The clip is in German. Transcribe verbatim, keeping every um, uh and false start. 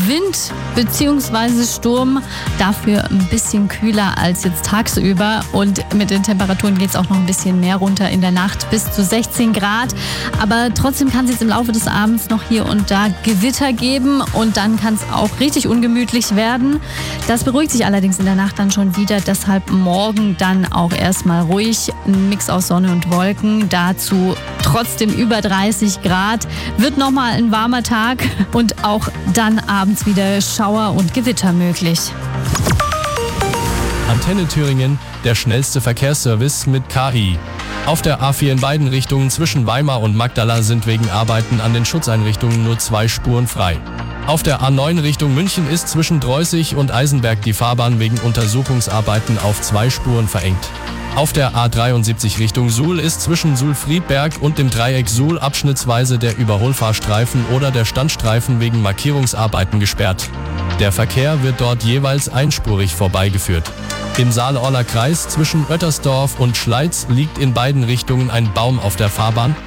Wind bzw. Sturm, dafür ein bisschen kühler als jetzt tagsüber und mit den Temperaturen geht es auch noch ein bisschen mehr runter in der Nacht bis zu sechzehn Grad. Aber trotzdem kann es jetzt im Laufe des Abends noch hier und da Gewitter geben und dann kann es auch richtig ungemütlich werden. Das beruhigt sich allerdings in der Nacht dann schon wieder, deshalb morgen dann auch erstmal ruhig. Ein Mix aus Sonne und Wolken, dazu trotzdem über dreißig Grad. Wird nochmal ein warmer Tag und auch dann abends wieder Schauer und Gewitter möglich. Antenne Thüringen, der schnellste Verkehrsservice mit K I. Auf der A vier in beiden Richtungen zwischen Weimar und Magdala sind wegen Arbeiten an den Schutzeinrichtungen nur zwei Spuren frei. Auf der A neun Richtung München ist zwischen Dreußig und Eisenberg die Fahrbahn wegen Untersuchungsarbeiten auf zwei Spuren verengt. Auf der A dreiundsiebzig Richtung Suhl ist zwischen Suhl-Friedberg und dem Dreieck Suhl abschnittsweise der Überholfahrstreifen oder der Standstreifen wegen Markierungsarbeiten gesperrt. Der Verkehr wird dort jeweils einspurig vorbeigeführt. Im Saale-Orler Kreis zwischen Oettersdorf und Schleiz liegt in beiden Richtungen ein Baum auf der Fahrbahn.